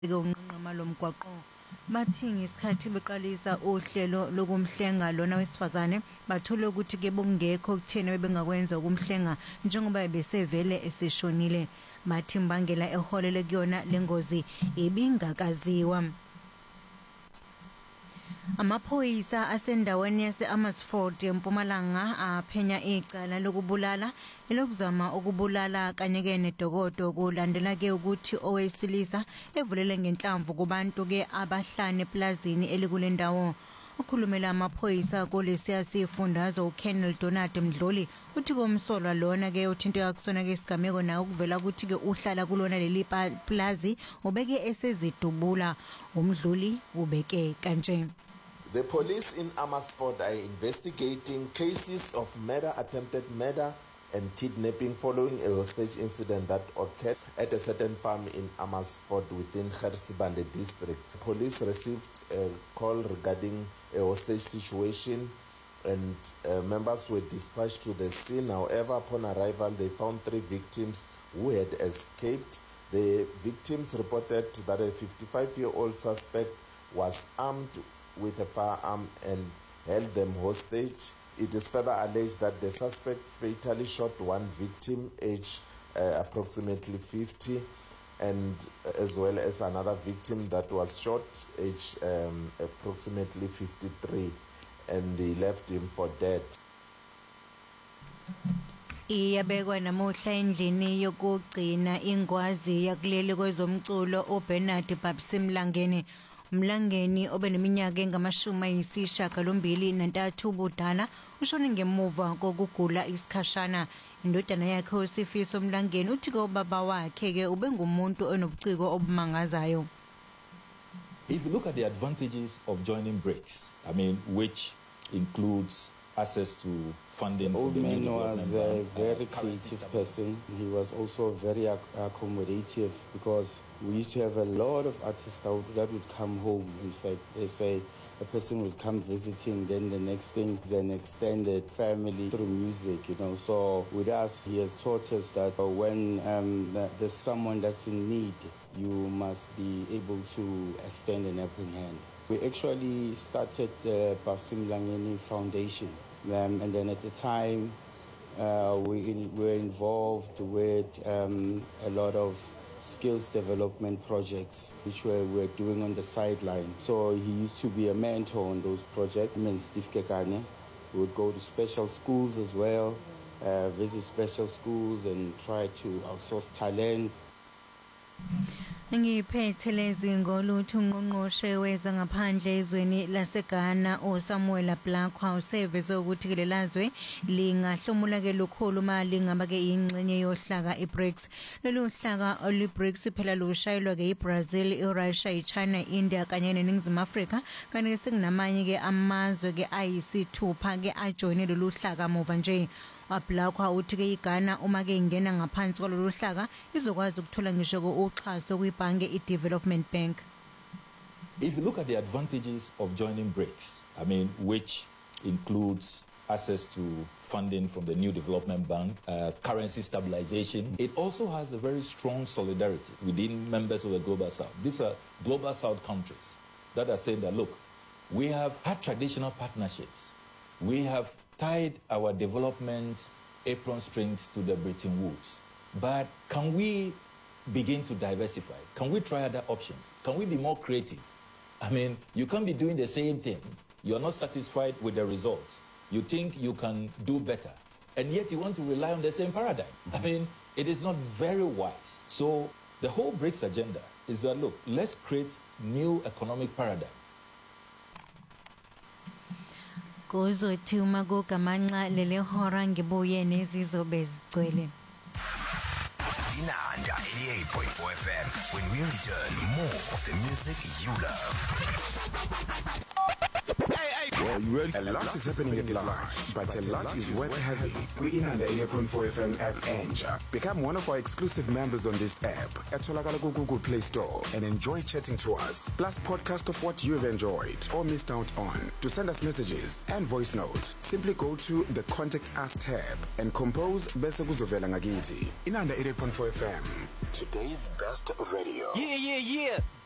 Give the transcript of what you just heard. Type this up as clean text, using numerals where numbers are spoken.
unqama lomgwaqo bathi ngesikhathi beqalisa uhlelo lokumhlenga lona wesifazane bathole ukuthi ke bongekho kuthena bebengakwenza ukumhlenga njengoba besevele eseshonile bathi mbangela eholele kuyona lengozi ibingakaziwa. Amaphoyisa asendaweni yase-Amersfoort eMpumalanga aphenya icala lokubulala elokuzama ukubulala kanye nedokodo kulandela ke ukuthi owesilisa evulele ngenhlamvu kubantu ke abahlane eplazini elikulendawo. Ukhulumela amaphoyisa kulesiya sifundazo uKenneth Donald Mdluli uthi komsolwa lona ke uthinteka kusona ke isigameko na ukuvela ukuthi ke uhlala kulona leli plazi ubeke esezidubula. Umdluli ubeke kanje. The police in Amersfoort are investigating cases of murder, attempted murder and kidnapping following a hostage incident that occurred at a certain farm in Amersfoort within Gersibande district. Police received a call regarding a hostage situation and members were dispatched to the scene. However, upon arrival, they found 3 victims who had escaped. The victims reported that a 55-year-old suspect was armed with a firearm and held them hostage. It is further alleged that the suspect fatally shot one victim, aged approximately 50, and as well as another victim that was shot, aged approximately 53, and he left him for dead. Iyabekwa namuhla endlini yokugcina ingwazi yakuleli kwezomculo uBernard Babsimlangeni. Mlangeni obeneminyaka engama-93 ubudala ushone ngemuva kokugula isikhashana. Indodana yakhe uSifiso Mlangeni uthi ke ubaba wakhe ke ubengumuntu onobuciko obumangazayo. If you look at the advantages of joining BRICS, I mean, which includes access to funding. The old man was a very creative person. He was also very accommodative because we used to have a lot of artists that would come home. In fact, they say a person would come visiting, then the next thing is an extended family through music, you know. So with us, he has taught us that when there's someone that's in need, you must be able to extend an helping hand. We actually started the Babsimlangeni Foundation, and then at the time we were involved with a lot of skills development projects which we were doing on the sideline. So he used to be a mentor on those projects. I mean, Steve Kekane would go to special schools as well, visit special schools and try to outsource talent. Ngiphethelezi ngolutho ungqongqoshe wezangaphandle ezweni laseGhana uSamuel Blakwa useveze ukuthi ke lelazwe lingahlomula ke lukhulu mali ngaba ke ingxenye yohlaka iBRICS. Lolu hlaka oliBRICS phela lushayelwa ke iBrazil, iRussia, iChina, iIndia kanye neNingizimu Afrika kanti sekunamanye ke amazwe ke ayisithupha ke ajoyine lolu hlaka muva nje. Wablakwa uthi ke iGhana uma ke ingena ngaphansi kwalolu hlaka izokwazi ukuthola ngisho ko uxhaso kwibhange iDevelopment Bank. If you look at the advantages of joining BRICS, I mean, which includes access to funding from the New Development Bank, currency stabilization, it also has a very strong solidarity within members of the Global South. These are Global South countries that are saying that, look, we have had traditional partnerships. We have tied our development apron strings to the Bretton Woods. But can we begin to diversify? Can we try other options? Can we be more creative? I mean, you can't be doing the same thing. You're not satisfied with the results. You think you can do better. And yet you want to rely on the same paradigm. I mean, it is not very wise. So the whole BRICS agenda is that, look, let's create new economic paradigms. Kuzothi uma kugamanxa lele hora ngibuye nezizobe zigcwele. Inanda 88.4 FM. When we return, more of the music you love. Well, a lot is happening at large, but a lot is worth having. We Inanda 88.4 FM app Enja. Become one of our exclusive members on this app at Google Play Store and enjoy chatting to us. Plus podcast of what you have enjoyed or missed out on. To send us messages and voice notes, simply go to the Contact Us tab and compose Bese Kuzovela Ngakiti. Inanda 88.4 FM. Today's best radio. Yeah.